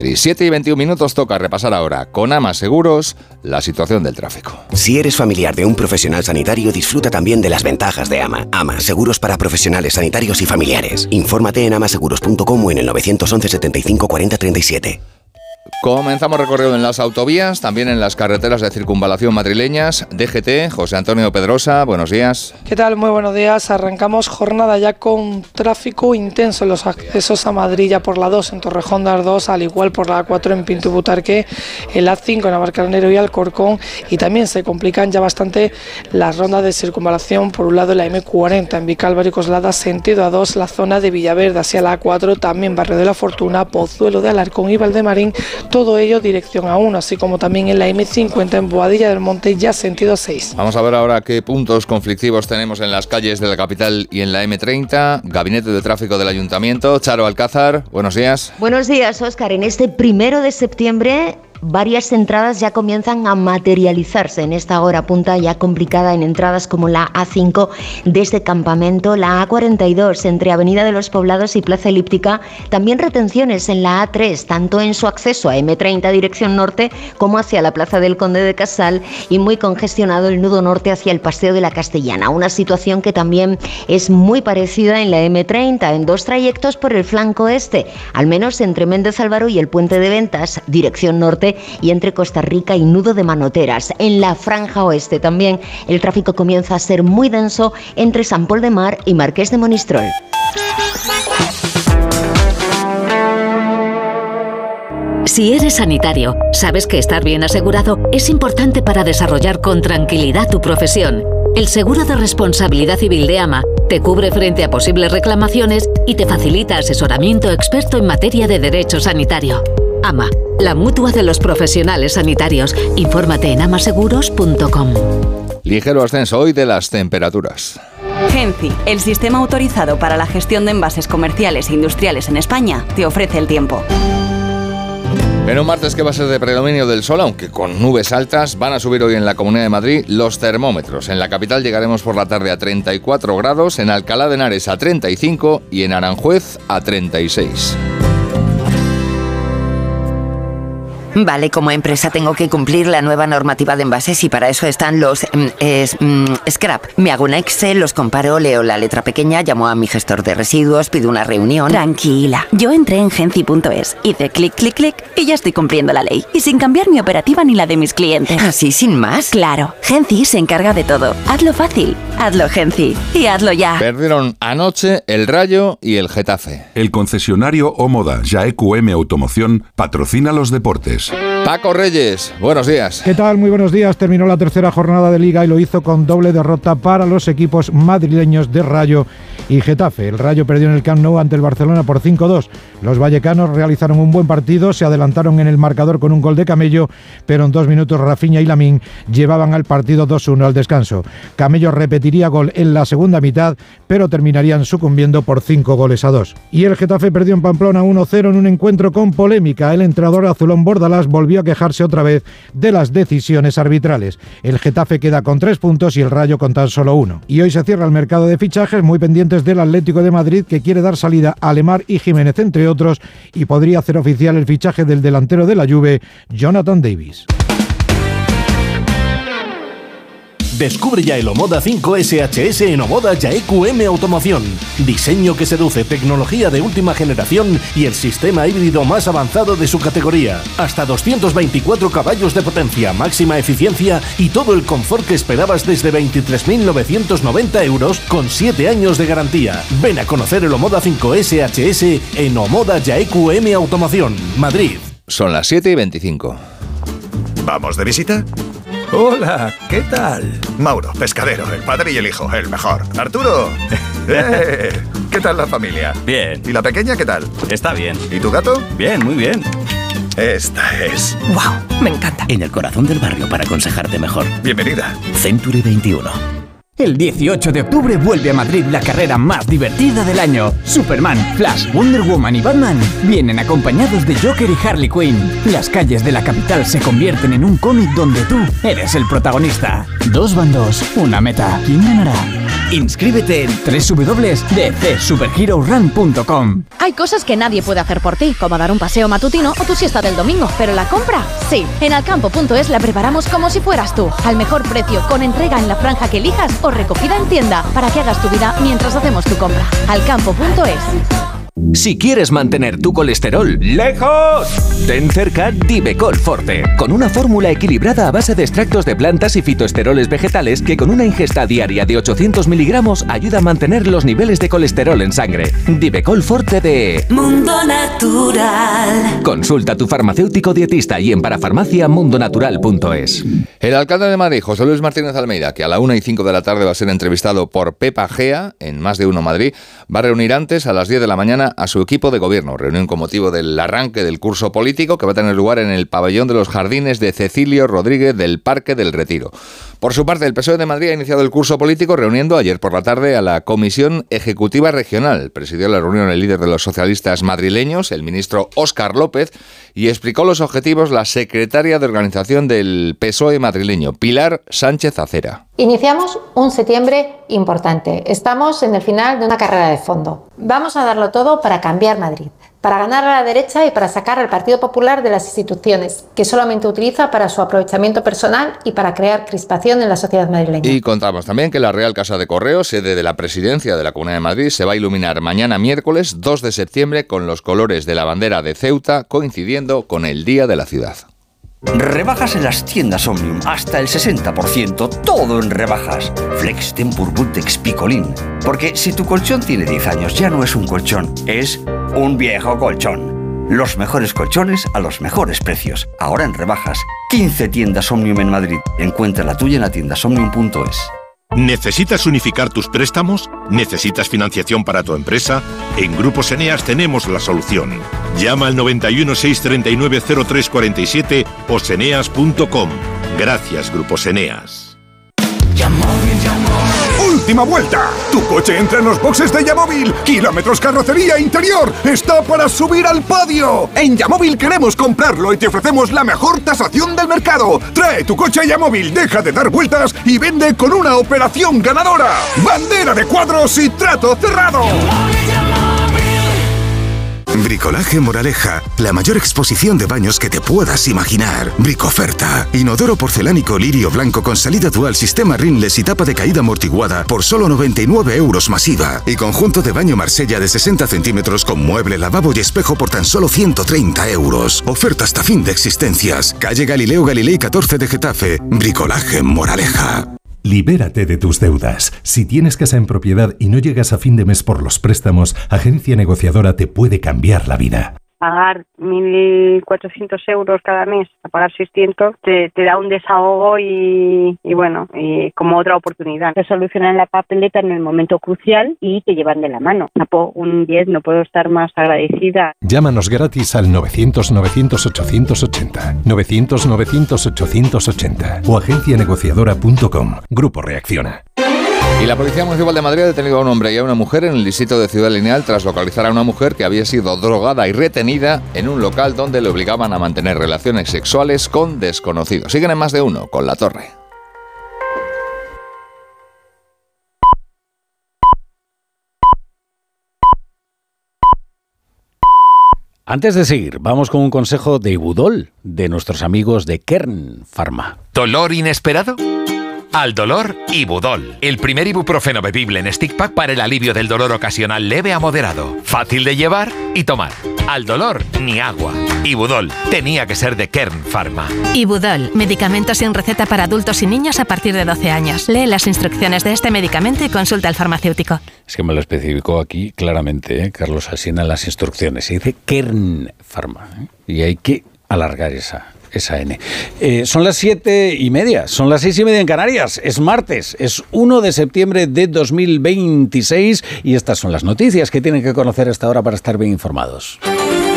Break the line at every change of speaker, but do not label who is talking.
Y 7:21 toca repasar ahora con AMA Seguros la situación del tráfico.
Si eres familiar de un profesional sanitario, disfruta también de las ventajas de AMA. AMA, seguros para profesionales sanitarios y familiares. Infórmate en amaseguros.com o en el 911 75 40 37.
Comenzamos recorrido en las autovías, también en las carreteras de circunvalación madrileñas. DGT, José Antonio Pedrosa, buenos días.
¿Qué tal? Muy buenos días. Arrancamos jornada ya con tráfico intenso en los accesos a Madrid, ya por la 2 en Torrejón de Ardoz, al igual por la 4 en Pinto y Butarque, el A5 en Navalcarnero y Alcorcón, y también se complican ya bastante las rondas de circunvalación, por un lado la M40 en Vicálvaro y Coslada, sentido A2, la zona de Villaverde hacia la A4, también Barrio de la Fortuna, Pozuelo de Alarcón y Valdemarín, todo ello dirección A1, así como también en la M50 en Boadilla del Monte, ya sentido A6.
Vamos a ver ahora qué puntos conflictivos tenemos en las calles de la capital y en la M30. Gabinete de Tráfico del Ayuntamiento, Charo Alcázar, buenos días.
Buenos días, Óscar. En este 1 de septiembre... varias entradas ya comienzan a materializarse en esta hora punta ya complicada en entradas como la A5 desde Campamento, la A42 entre Avenida de los Poblados y Plaza Elíptica, también retenciones en la A3, tanto en su acceso a M30 dirección norte como hacia la Plaza del Conde de Casal, y muy congestionado el nudo norte hacia el Paseo de la Castellana, una situación que también es muy parecida en la M30 en dos trayectos por el flanco este, al menos entre Méndez Álvaro y el Puente de Ventas dirección norte, y entre Costa Rica y Nudo de Manoteras. En la franja oeste también el tráfico comienza a ser muy denso entre San Pol de Mar y Marqués de Monistrol.
Si eres sanitario, sabes que estar bien asegurado es importante para desarrollar con tranquilidad tu profesión. El seguro de responsabilidad civil de AMA te cubre frente a posibles reclamaciones y te facilita asesoramiento experto en materia de derecho sanitario. AMA, la mutua de los profesionales sanitarios. Infórmate en amaseguros.com.
Ligero ascenso hoy de las temperaturas.
Genci, el sistema autorizado para la gestión de envases comerciales e industriales en España, te ofrece el tiempo.
En un martes que va a ser de predominio del sol, aunque con nubes altas, van a subir hoy en la Comunidad de Madrid los termómetros. En la capital llegaremos por la tarde a 34 grados, en Alcalá de Henares a 35 y en Aranjuez a 36.
Vale, como empresa tengo que cumplir la nueva normativa de envases y para eso están los scrap. Me hago un Excel, los comparo, leo la letra pequeña, llamo a mi gestor de residuos, pido una reunión.
Tranquila, yo entré en Genci.es, hice clic, clic, clic y ya estoy cumpliendo la ley. Y sin cambiar mi operativa ni la de mis clientes.
¿Así sin más?
Claro, Genci se encarga de todo. Hazlo fácil, hazlo Genci y hazlo ya.
Perdieron anoche el Rayo y el Getafe.
El concesionario Omoda Jaeq Automoción patrocina los deportes.
Paco Reyes, buenos días.
¿Qué tal? Muy buenos días. Terminó la tercera jornada de Liga y lo hizo con doble derrota para los equipos madrileños de Rayo y Getafe. El Rayo perdió en el Camp Nou ante el Barcelona por 5-2. Los vallecanos realizaron un buen partido, se adelantaron en el marcador con un gol de Camello, pero en 2 minutos Rafinha y Lamine llevaban al partido 2-1 al descanso. Camello repetiría gol en la segunda mitad, pero terminarían sucumbiendo por 5-2. Y el Getafe perdió en Pamplona 1-0 en un encuentro con polémica. El entrenador azulón Bordalás volvió a quejarse otra vez de las decisiones arbitrales. El Getafe queda con 3 puntos y el Rayo con tan solo 1. Y hoy se cierra el mercado de fichajes, muy pendientes del Atlético de Madrid, que quiere dar salida a Lemar y Jiménez, entre otros, y podría hacer oficial el fichaje del delantero de la Juve, Jonathan Davis.
Descubre ya el Omoda 5 SHS en Omoda Jaeq Automoción. Diseño que seduce, tecnología de última generación y el sistema híbrido más avanzado de su categoría. Hasta 224 caballos de potencia, máxima eficiencia y todo el confort que esperabas desde 23.990 euros con 7 años de garantía. Ven a conocer el Omoda 5 SHS en Omoda Jaeq Automoción, Madrid.
Son las 7:25.
¿Vamos de visita?
Hola, ¿qué tal?
Mauro, pescadero, el padre y el hijo, el mejor. Arturo, ¿qué tal la familia?
Bien.
¿Y la pequeña qué tal?
Está bien.
¿Y tu gato?
Bien, muy bien.
Esta es...
¡Wow! Me encanta.
En el corazón del barrio para aconsejarte mejor.
Bienvenida.
Century 21.
El 18 de octubre vuelve a Madrid la carrera más divertida del año. Superman, Flash, Wonder Woman y Batman vienen acompañados de Joker y Harley Quinn. Las calles de la capital se convierten en un cómic donde tú eres el protagonista. 2 bandos, una meta. ¿Quién ganará? Inscríbete en www.dcsuperherorun.com.
Hay cosas que nadie puede hacer por ti, como dar un paseo matutino o tu siesta del domingo, pero la compra, sí. En alcampo.es la preparamos como si fueras tú, al mejor precio, con entrega en la franja que elijas o recogida en tienda, para que hagas tu vida mientras hacemos tu compra. Alcampo.es.
Si quieres mantener tu colesterol lejos, ten cerca Divecol Forte, con una fórmula equilibrada a base de extractos de plantas y fitoesteroles vegetales que con una ingesta diaria de 800 miligramos ayuda a mantener los niveles de colesterol en sangre. Divecol Forte de
Mundo Natural.
Consulta a tu farmacéutico dietista y en parafarmaciamundonatural.es.
El alcalde de Madrid, José Luis Martínez Almeida, que a la 1:05 de la tarde va a ser entrevistado por Pepa Gea en Más de Uno Madrid, va a reunir antes, a las 10 de la mañana, a su equipo de gobierno. Reunión con motivo del arranque del curso político que va a tener lugar en el pabellón de los jardines de Cecilio Rodríguez del Parque del Retiro. Por su parte, el PSOE de Madrid ha iniciado el curso político reuniendo ayer por la tarde a la Comisión Ejecutiva Regional. Presidió la reunión el líder de los socialistas madrileños, el ministro Óscar López, y explicó los objetivos la secretaria de organización del PSOE madrileño, Pilar Sánchez Acera.
Iniciamos un septiembre importante. Estamos en el final de una carrera de fondo. Vamos a darlo todo para cambiar Madrid, para ganar a la derecha y para sacar al Partido Popular de las instituciones, que solamente utiliza para su aprovechamiento personal y para crear crispación en la sociedad madrileña.
Y contamos también que la Real Casa de Correos, sede de la Presidencia de la Comunidad de Madrid, se va a iluminar mañana miércoles 2 de septiembre con los colores de la bandera de Ceuta, coincidiendo con el Día de la Ciudad.
Rebajas en las tiendas Omnium, hasta el 60%, todo en rebajas. Flex Tempur Bultex Picolín. Porque si tu colchón tiene 10 años, ya no es un colchón, es un viejo colchón. Los mejores colchones a los mejores precios. Ahora en rebajas. 15 tiendas Omnium en Madrid. Encuentra la tuya en la tiendasomnium.es.
¿Necesitas unificar tus préstamos? ¿Necesitas financiación para tu empresa? En Grupos Eneas tenemos la solución. Llama al 91 639 0347 o seneas.com. Gracias, Grupos Eneas.
¡Última vuelta! Tu coche entra en los boxes de Yamóvil. Kilómetros carrocería interior. Está para subir al podio. En Yamóvil queremos comprarlo y te ofrecemos la mejor tasación del mercado. Trae tu coche a Yamóvil, deja de dar vueltas y vende con una operación ganadora. Bandera de cuadros y trato cerrado.
Bricolaje Moraleja, la mayor exposición de baños que te puedas imaginar. Bricoferta. Inodoro porcelánico lirio blanco con salida dual, sistema rinless y tapa de caída amortiguada por solo 99 € masiva. Y conjunto de baño Marsella de 60 centímetros con mueble, lavabo y espejo por tan solo 130 €. Oferta hasta fin de existencias. Calle Galileo Galilei 14 de Getafe. Bricolaje Moraleja.
Libérate de tus deudas. Si tienes casa en propiedad y no llegas a fin de mes por los préstamos, Agencia Negociadora te puede cambiar la vida.
Pagar 1.400 € cada mes, a pagar 600, te da un desahogo y bueno, y como otra oportunidad. Te solucionan la papeleta en el momento crucial y te llevan de la mano. Un 10, no puedo estar más agradecida.
Llámanos gratis al 900-900-880, 900-900-880 o agencianegociadora.com. Grupo Reacciona.
Y la Policía Municipal de Madrid ha detenido a un hombre y a una mujer en el distrito de Ciudad Lineal tras localizar a una mujer que había sido drogada y retenida en un local donde le obligaban a mantener relaciones sexuales con desconocidos. Siguen en Más de Uno con La Torre.
Antes de seguir, vamos con un consejo de Ibudol, de nuestros amigos de Kern Pharma.
¿Dolor inesperado? Al dolor, Ibudol, el primer ibuprofeno bebible en stick pack para el alivio del dolor ocasional leve a moderado. Fácil de llevar y tomar. Al dolor, ni agua. Ibudol, tenía que ser de Kern Pharma.
Ibudol, medicamento sin receta para adultos y niños a partir de 12 años. Lee las instrucciones de este medicamento y consulta al farmacéutico.
Es que me lo especificó aquí claramente, Carlos Asina, en las instrucciones. Se dice Kern Pharma, y hay que alargar esa N. Son las 7:30, son las 6:30 en Canarias. Es martes, es 1 de septiembre de 2026 y estas son las noticias que tienen que conocer hasta ahora para estar bien informados.